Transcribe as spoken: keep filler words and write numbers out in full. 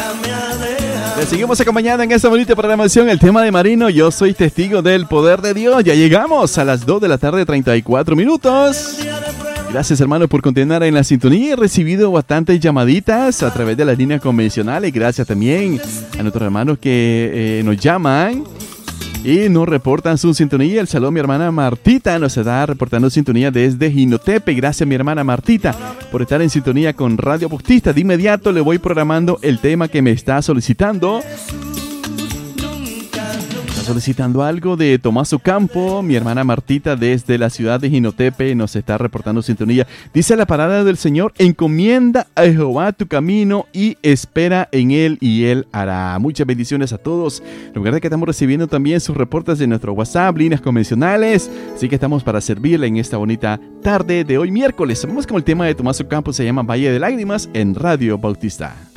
Le seguimos acompañando en esta bonita programación el tema de Marino. Yo soy testigo del poder de Dios. Ya llegamos a las dos de la tarde, treinta y cuatro minutos. Gracias, hermano, por continuar en la sintonía. He recibido bastantes llamaditas a través de las líneas convencionales. Gracias también a nuestros hermanos que eh, nos llaman y nos reportan su sintonía. El saludo a mi hermana Martita, nos está reportando sintonía desde Jinotepe. Gracias, mi hermana Martita, por estar en sintonía con Radio Bautista. De inmediato le voy programando el tema que me está solicitando. Está solicitando algo de Tomás Ocampo. Mi hermana Martita desde la ciudad de Jinotepe nos está reportando sintonía. Dice la palabra del Señor: encomienda a Jehová tu camino y espera en Él y Él hará. Muchas bendiciones a todos. Recuerda que estamos recibiendo también sus reportes de nuestro WhatsApp, líneas convencionales. Así que estamos para servirle en esta bonita tarde de hoy miércoles. Vamos con el tema de Tomás Ocampo, se llama Valle de Lágrimas en Radio Bautista.